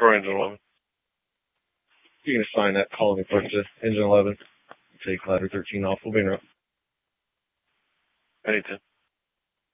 for engine 11. You can assign that colony push to engine 11. Take ladder 13 off. We'll be in route. Anything.